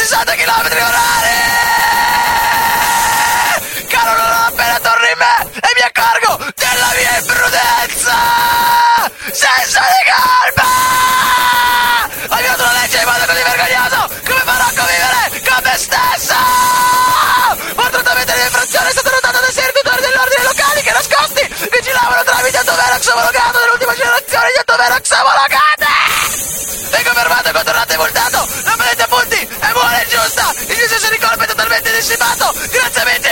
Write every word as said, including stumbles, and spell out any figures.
centosessanta chilometri orari! Caro, non appena torni in me e mi accorgo della mia imprudenza! Senso di colpa! Ho violato la legge in modo così vergognoso! Come farò a convivere con me stesso? Fortunatamente l'infrazione è stata notata dai servitori dell'ordine locali che nascosti vigilavano tramite autovelox omologato dell'ultima generazione di autovelox omologate! Vengo fermato e contornato e multato! Non vedete appunti! È buona e giusta! Il mio senso di colpa è totalmente dissipato! Grazie mille!